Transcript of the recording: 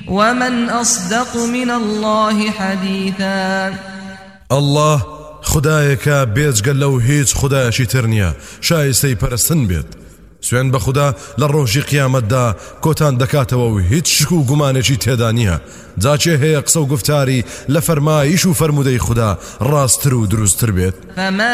ومن أصدق من الله حديثا. الله خدایەکە بێجگە لەو هیچ خدایەکی تر نییە شایستەی پەرستن بێت. سوێن بە خوددا لە ڕۆژی قیامەتدا کۆتان دەکاتەوە و هیچ شک و گومانێکی تێدا نییە. جاچێ هەیە قسە و گفتاری لە فەرمایش و فەرمودەی خوددا ڕاستتر و دروستتر بێت.